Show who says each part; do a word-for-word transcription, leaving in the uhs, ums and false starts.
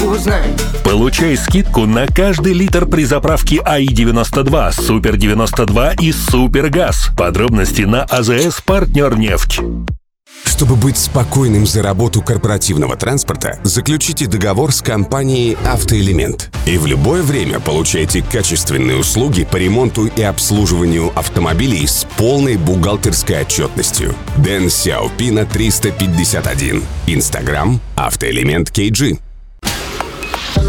Speaker 1: узнай.
Speaker 2: Получай скидку на каждый литр при заправке АИ девяносто два, Супер девяносто два и Супер Газ. Подробности на АЗС «Партнернефть».
Speaker 3: Чтобы быть спокойным за работу корпоративного транспорта, заключите договор с компанией «Автоэлемент». И в любое время получайте качественные услуги по ремонту и обслуживанию автомобилей с полной бухгалтерской отчетностью. Дэн Сяопина триста пятьдесят один. Инстаграм «Автоэлемент кей джи».